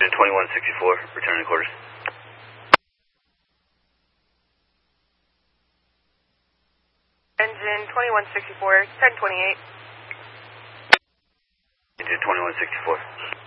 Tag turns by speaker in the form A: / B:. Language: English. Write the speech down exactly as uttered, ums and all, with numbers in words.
A: twenty-one sixty-four, returning quarters.
B: Engine twenty-one sixty-four, ten twenty-eight.
A: Engine twenty-one sixty-four.